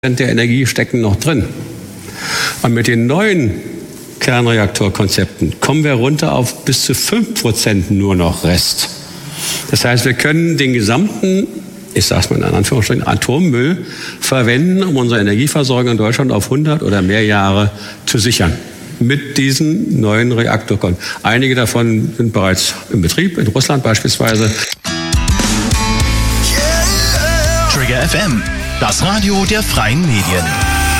der Energie stecken noch drin. Und mit den neuen Kernreaktorkonzepten kommen wir runter auf bis zu 5% nur noch Rest. Das heißt, wir können den gesamten, ich sage es mal in Anführungsstrichen, Atommüll verwenden, um unsere Energieversorgung in Deutschland auf 100 oder mehr Jahre zu sichern. Mit diesen neuen Reaktoren. Einige davon sind bereits im Betrieb, in Russland beispielsweise. Trigger FM, das Radio der Freien Medien.